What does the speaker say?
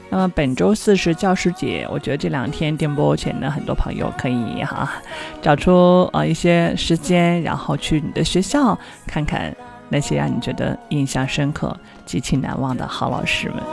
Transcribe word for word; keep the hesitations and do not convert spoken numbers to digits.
那么本周四是教师节，我觉得这两天电波前的很多朋友可以哈、啊、找出呃一些时间，然后去你的学校看看那些让你觉得印象深刻、极其难忘的好老师们。